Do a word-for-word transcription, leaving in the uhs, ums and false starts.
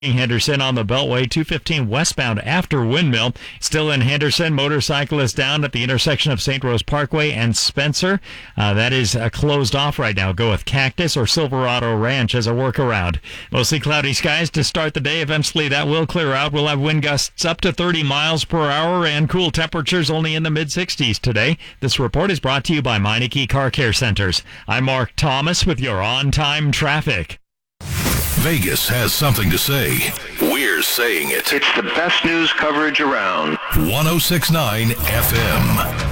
Henderson on the Beltway, two fifteen westbound after Windmill. Still in Henderson, motorcyclists down at the intersection of Saint Rose Parkway and Spencer. Uh, that is uh, closed off right now. Go with Cactus or Silverado Ranch as a workaround. Mostly cloudy skies to start the day. Eventually that will clear out. We'll have wind gusts up to thirty miles per hour and cool temperatures only in the mid sixties today. This report is brought to you by Meineke Car Care Centers. I'm Mark Thomas with your on-time traffic. Vegas has something to say. We're saying it. It's the best news coverage around. one oh six point nine F M.